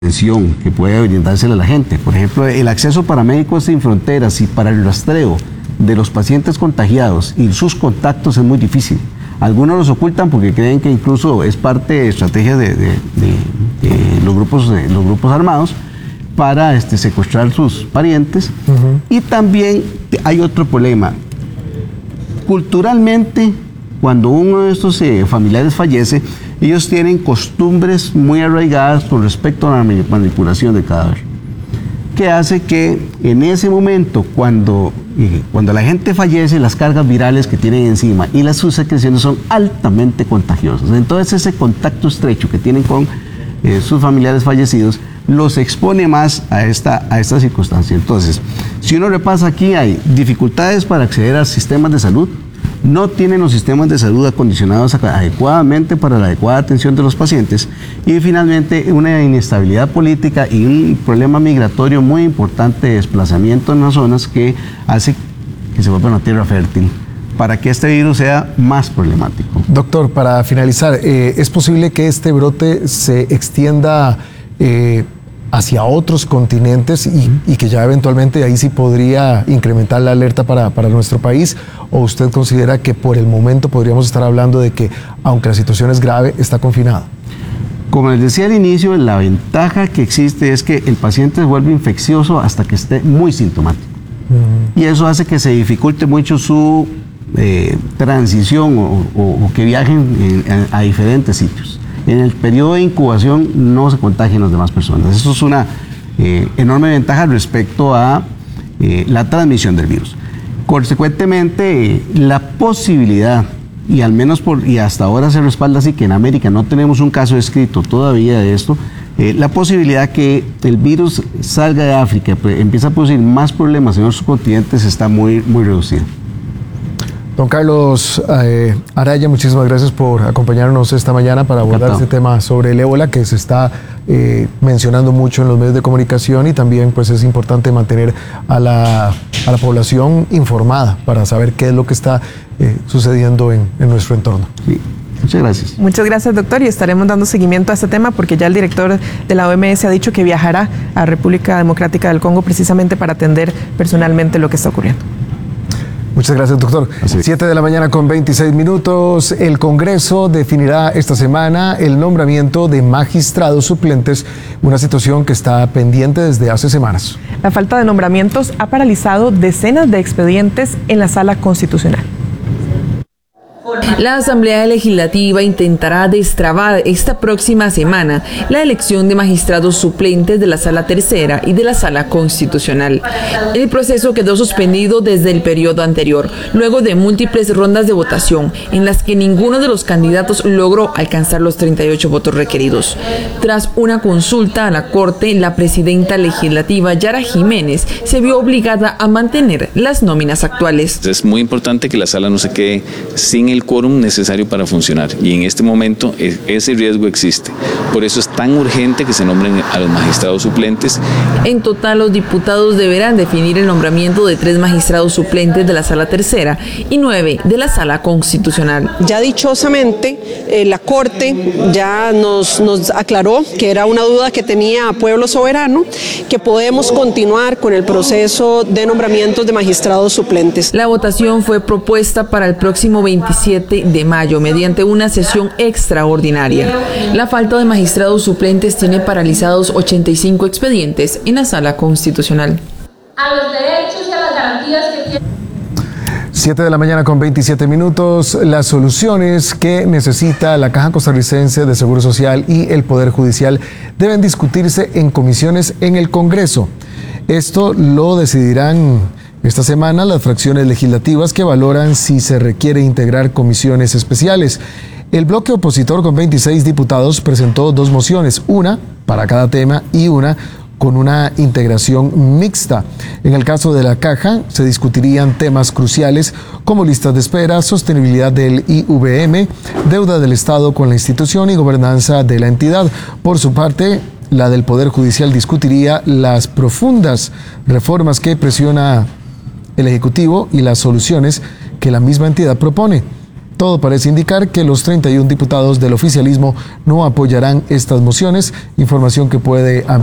que puede orientársela a la gente. Por ejemplo, el acceso para Médicos Sin Fronteras y para el rastreo de los pacientes contagiados y sus contactos es muy difícil. Algunos los ocultan porque creen que incluso es parte de estrategias de los grupos armados para secuestrar sus parientes. Y también hay otro problema. Culturalmente, cuando uno de estos familiares fallece, ellos tienen costumbres muy arraigadas con respecto a la manipulación de cadáver, que hace que en ese momento, cuando la gente fallece, las cargas virales que tienen encima y sus secreciones son altamente contagiosas. Entonces ese contacto estrecho que tienen con sus familiares fallecidos los expone más a esta circunstancia. Entonces, si uno repasa aquí, hay dificultades para acceder a sistemas de salud, no tienen los sistemas de salud acondicionados adecuadamente para la adecuada atención de los pacientes, y finalmente una inestabilidad política y un problema migratorio muy importante de desplazamiento en las zonas que hace que se vuelva una tierra fértil para que este virus sea más problemático. Doctor, para finalizar, ¿es posible que este brote se extienda hacia otros continentes y que ya eventualmente ahí sí podría incrementar la alerta para nuestro país? ¿O usted considera que por el momento podríamos estar hablando de que, aunque la situación es grave, está confinado? Como les decía al inicio, la ventaja que existe es que el paciente se vuelve infeccioso hasta que esté muy sintomático. Y eso hace que se dificulte mucho su transición o que viajen a diferentes sitios. En el periodo de incubación no se contagian las demás personas. Eso es una enorme ventaja respecto a la transmisión del virus. Consecuentemente, la posibilidad, y al menos y hasta ahora se respalda así, que en América no tenemos un caso escrito todavía de esto, la posibilidad que el virus salga de África, empieza a producir más problemas en otros continentes, está muy, muy reducida. Don Carlos Araya, muchísimas gracias por acompañarnos esta mañana para abordar este tema sobre el ébola, que se está mencionando mucho en los medios de comunicación, y también pues es importante mantener a la población informada para saber qué es lo que está sucediendo en nuestro entorno. Sí. Muchas gracias. Muchas gracias, doctor, y estaremos dando seguimiento a este tema porque ya el director de la OMS ha dicho que viajará a República Democrática del Congo precisamente para atender personalmente lo que está ocurriendo. Muchas gracias, doctor. 7 de la mañana con 26 minutos. El Congreso definirá esta semana el nombramiento de magistrados suplentes, una situación que está pendiente desde hace semanas. La falta de nombramientos ha paralizado decenas de expedientes en la Sala Constitucional. La Asamblea Legislativa intentará destrabar esta próxima semana la elección de magistrados suplentes de la Sala Tercera y de la Sala Constitucional. El proceso quedó suspendido desde el periodo anterior, luego de múltiples rondas de votación, en las que ninguno de los candidatos logró alcanzar los 38 votos requeridos. Tras una consulta a la Corte, la presidenta legislativa, Yara Jiménez, se vio obligada a mantener las nóminas actuales. Es muy importante que la Sala no se quede sin el quórum necesario para funcionar, y en este momento ese riesgo existe. Por eso es tan urgente que se nombren a los magistrados suplentes. En total, los diputados deberán definir el nombramiento de 3 magistrados suplentes de la Sala Tercera y 9 de la Sala Constitucional. Ya dichosamente la Corte ya nos aclaró que era una duda que tenía Pueblo Soberano, que podemos continuar con el proceso de nombramientos de magistrados suplentes. La votación fue propuesta para el próximo 27 de mayo mediante una sesión extraordinaria. La falta de magistrados suplentes tiene paralizados 85 expedientes en la Sala Constitucional. A los derechos y a las garantías que tiene. 7 de la mañana con 27 minutos. Las soluciones que necesita la Caja Costarricense de Seguro Social y el Poder Judicial deben discutirse en comisiones en el Congreso. Esto lo decidirán esta semana las fracciones legislativas que valoran si se requiere integrar comisiones especiales. El bloque opositor con 26 diputados presentó 2 mociones, una para cada tema y una con una integración mixta. En el caso de la Caja, se discutirían temas cruciales como listas de espera, sostenibilidad del IVM, deuda del Estado con la institución y gobernanza de la entidad. Por su parte, la del Poder Judicial discutiría las profundas reformas que presiona el Ejecutivo y las soluciones que la misma entidad propone. Todo parece indicar que los 31 diputados del oficialismo no apoyarán estas mociones, información que puede